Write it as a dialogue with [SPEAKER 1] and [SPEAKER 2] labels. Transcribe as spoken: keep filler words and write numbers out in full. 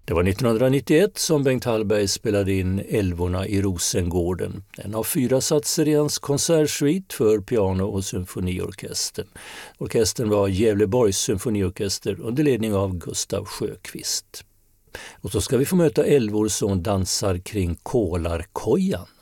[SPEAKER 1] Det var nittonhundranittioett som Bengt Hallberg spelade in Älvorna i Rosengården. En av fyra satser i hans konsertsuite för piano- och symfoniorkester. Orkestern var Gävleborgs symfoniorkester under ledning av Gustav Sjöqvist. Och så ska vi få möta älvor som dansar kring Kolarkojan.